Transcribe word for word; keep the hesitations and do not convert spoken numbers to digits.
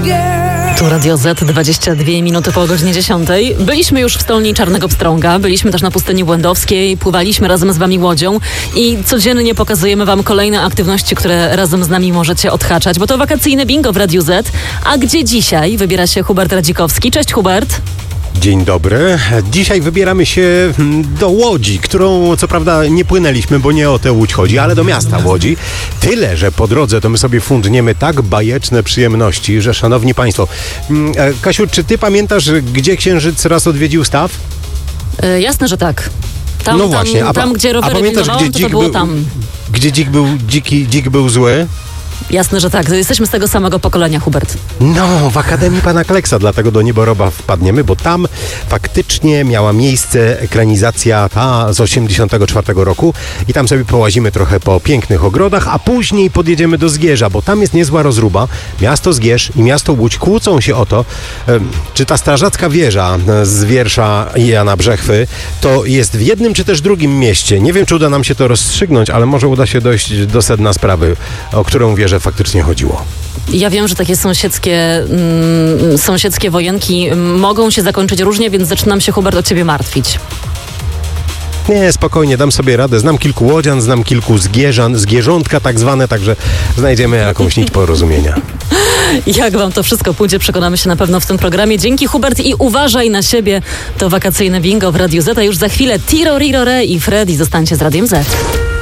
Tu Radio Z, dwadzieścia dwie minuty po godzinie dziesiątej. Byliśmy już w Stolni Czarnego Pstrąga, byliśmy też na pustyni Błędowskiej, pływaliśmy razem z wami łodzią i codziennie pokazujemy wam kolejne aktywności, które razem z nami możecie odhaczać, bo to wakacyjne bingo w Radiu Z. A gdzie dzisiaj wybiera się Hubert Radzikowski? Cześć, Hubert. Dzień dobry. Dzisiaj wybieramy się do Łodzi, którą co prawda nie płynęliśmy, bo nie o tę Łódź chodzi, ale do miasta Łodzi. Tyle, że po drodze to my sobie fundniemy tak bajeczne przyjemności, że szanowni państwo... Kasiu, czy ty pamiętasz, gdzie Księżyc raz odwiedził staw? Yy, jasne, że tak. Tam, no właśnie. tam, a, tam gdzie rowery wędrowałem, to, to było był, tam. Gdzie dzik był, dziki, dzik był zły? Jasne, że tak. Jesteśmy z tego samego pokolenia, Hubert. No, w Akademii Pana Kleksa, dlatego do Nieboroba wpadniemy, bo tam faktycznie miała miejsce ekranizacja ta z osiemdziesiątego czwartego roku i tam sobie połazimy trochę po pięknych ogrodach, a później podjedziemy do Zgierza, bo tam jest niezła rozruba. Miasto Zgierz i miasto Łódź kłócą się o to, czy ta strażacka wieża z wiersza Jana Brzechwy to jest w jednym czy też drugim mieście. Nie wiem, czy uda nam się to rozstrzygnąć, ale może uda się dojść do sedna sprawy, o którą wieżę faktycznie chodziło. Ja wiem, że takie sąsiedzkie, mm, sąsiedzkie wojenki mogą się zakończyć różnie, więc zaczynam się, Hubert, o ciebie martwić. Nie, spokojnie, dam sobie radę. Znam kilku łodzian, znam kilku zgierzan, zgierzątka tak zwane, także znajdziemy jakąś nić porozumienia. Jak wam to wszystko pójdzie, przekonamy się na pewno w tym programie. Dzięki, Hubert, i uważaj na siebie. To wakacyjne bingo w Radiu Z, a już za chwilę Tiro Riro Re i Freddy. Zostańcie z Radiem Z.